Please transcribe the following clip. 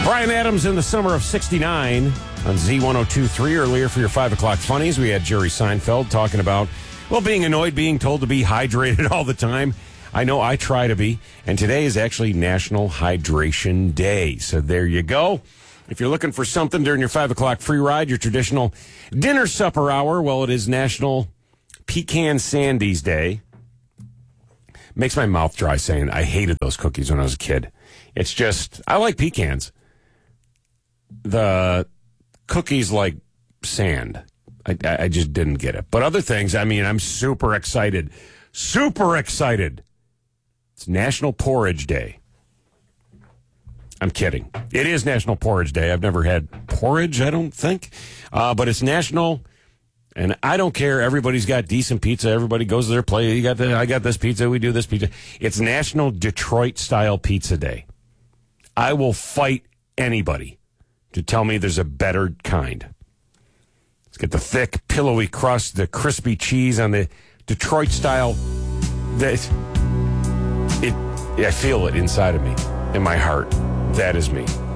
Bryan Adams in the summer of 69 on Z1023. Earlier for your 5 o'clock funnies, we had Jerry Seinfeld talking about, well, being annoyed, being told to be hydrated all the time. I know I try to be. And today is actually National Hydration Day. So there you go. If you're looking for something during your 5 o'clock free ride, your traditional dinner supper hour, well, it is National Pecan Sandies Day. Makes my mouth dry saying I hated those cookies when I was a kid. It's just, I like pecans. The cookies like sand. I just didn't get it. But other things, I mean, I'm super excited. Super excited. It's National Porridge Day. I'm kidding. It is National Porridge Day. I've never had porridge, I don't think. But it's national, and I don't care. Everybody's got decent pizza. Everybody goes to their place. I got this pizza. We do this pizza. It's National Detroit-style Pizza Day. I will fight anybody to tell me there's a better kind. Let's get the thick, pillowy crust, the crispy cheese on the Detroit style. I feel it inside of me, in my heart. That is me.